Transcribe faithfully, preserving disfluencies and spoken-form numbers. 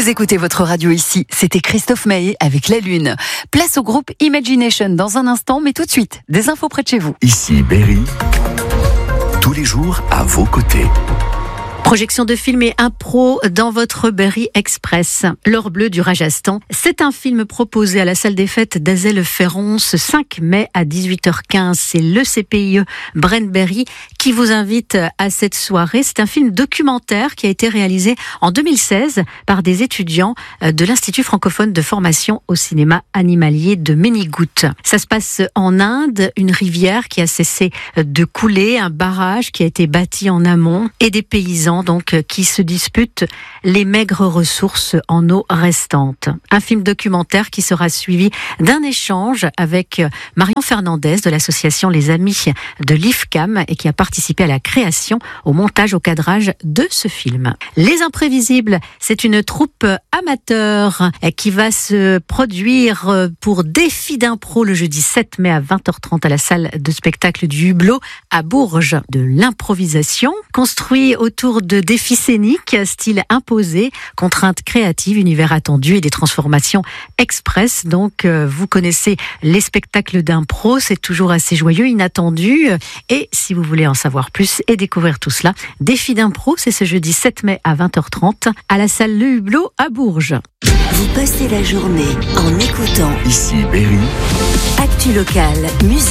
Vous écoutez votre radio ici, c'était Christophe Maé avec La Lune. Place au groupe Imagination dans un instant, mais tout de suite, des infos près de chez vous. Ici Berry, tous les jours à vos côtés. Projection de film et impro dans votre Berry Express. L'Or bleu du Rajasthan, c'est un film proposé à la salle des fêtes d'Azelles-Ferron ce cinq mai à dix-huit heures quinze. C'est le C P I E Brennberry qui vous invite à cette soirée. C'est un film documentaire qui a été réalisé en deux mille seize par des étudiants de l'Institut francophone de formation au cinéma animalier de Ménigout. Ça se passe en Inde, une rivière qui a cessé de couler, un barrage qui a été bâti en amont et des paysans donc qui se disputent les maigres ressources en eau restantes. Un film documentaire qui sera suivi d'un échange avec Marion Fernandez de l'association Les Amis de l'I F C A M et qui a participé à la création, au montage, au cadrage de ce film. Les Imprévisibles, c'est une troupe amateur qui va se produire pour Défi d'impro le jeudi sept mai à vingt heures trente à la salle de spectacle du Hublot à Bourges. De l'improvisation construit autour de défis scéniques, style imposé, contraintes créatives, univers attendu et des transformations express. Donc, euh, vous connaissez les spectacles d'impro, c'est toujours assez joyeux, inattendu. Et si vous voulez en savoir plus et découvrir tout cela, Défi d'impro, c'est ce jeudi sept mai à vingt heures trente à la salle Le Hublot à Bourges. Vous passez la journée en écoutant Ici Berry, Actu Local, musique.